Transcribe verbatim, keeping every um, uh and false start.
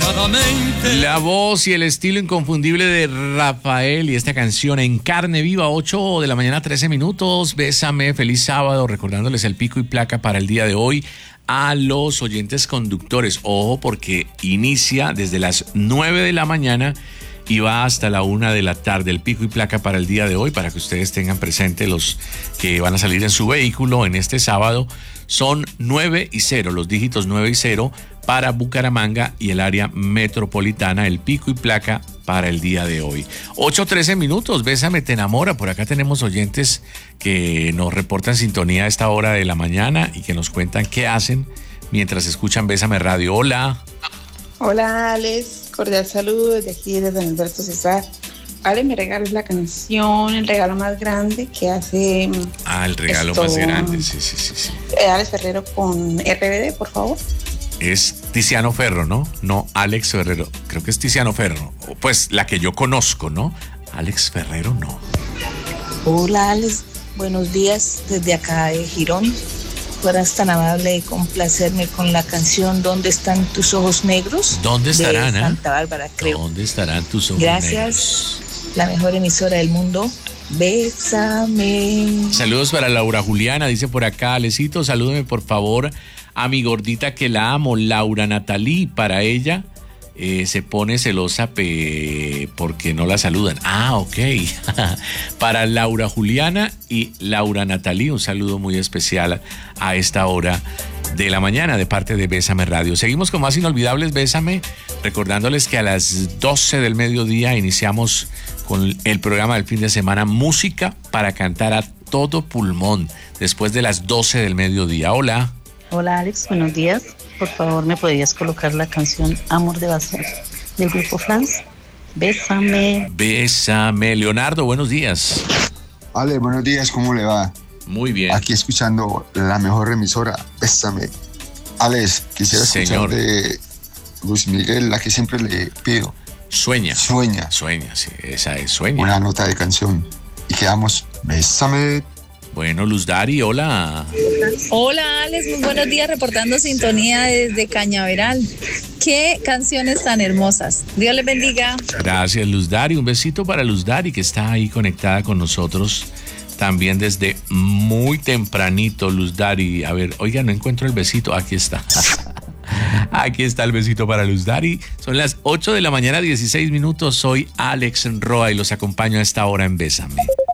apagadamente. La voz y el estilo inconfundible de Rafael y esta canción en carne viva, ocho de la mañana, trece minutos. Bésame, feliz sábado, recordándoles el pico y placa para el día de hoy a los oyentes conductores. Ojo, porque inicia desde las nueve de la mañana y va hasta la una de la tarde, el pico y placa para el día de hoy, para que ustedes tengan presente los que van a salir en su vehículo en este sábado. Son nueve y cero, los dígitos nueve y cero para Bucaramanga y el área metropolitana, el pico y placa para el día de hoy. ocho trece minutos, Bésame te enamora. Por acá tenemos oyentes que nos reportan sintonía a esta hora de la mañana y que nos cuentan qué hacen mientras escuchan Bésame Radio. Hola. Hola, Alex. Cordial saludo desde aquí, desde Don Alberto César. Ale, me regalas la canción, el regalo más grande que hace... Ah, el regalo esto, más grande, sí, sí, sí, sí. Alex Ferrero con R B D, por favor. Es Tiziano Ferro, ¿no? No Alex Ferrero. Creo que es Tiziano Ferro. Pues la que yo conozco, ¿no? Alex Ferrero, no. Hola, Alex. Buenos días desde acá de Girón. Fueras tan amable de complacerme con la canción ¿Dónde están tus ojos negros? ¿Dónde estarán, de eh? Santa Bárbara, creo. ¿Dónde estarán tus ojos Gracias. negros? La mejor emisora del mundo. Bésame. Saludos para Laura Juliana, dice por acá, Alecito, salúdeme por favor a mi gordita que la amo, Laura Natalí. Para ella eh, se pone celosa pe... porque no la saludan. Ah, ok. Para Laura Juliana y Laura Natalí, un saludo muy especial a esta hora de la mañana de parte de Bésame Radio. Seguimos con más inolvidables Bésame, recordándoles que a las doce del mediodía iniciamos con el programa del fin de semana, música para cantar a todo pulmón, después de las doce del mediodía. Hola. Hola, Alex, buenos días. Por favor, ¿me podrías colocar la canción Amor de Basura del grupo Flans? Bésame. Bésame. Leonardo, buenos días. Ale, buenos días, ¿cómo le va? Muy bien. Aquí escuchando la mejor emisora, Bésame. Alex, quisiera Señor. escuchar de Luis Miguel, la que siempre le pido. Sueña. Sueña. Sueña, sí, esa es Sueña. Una nota de canción. Y quedamos, Bésame. Bueno, Luz Dari, hola. Hola, Alex, muy buenos días, reportando sintonía desde Cañaveral. Qué canciones tan hermosas. Dios les bendiga. Gracias, Luz Dari. Un besito para Luz Dari, que está ahí conectada con nosotros también desde muy tempranito, Luz Dari. A ver, oiga, no encuentro el besito. Aquí está. Aquí está el besito para Luz Dari. Son las ocho de la mañana, dieciséis minutos. Soy Alex Roa y los acompaño a esta hora en Bésame.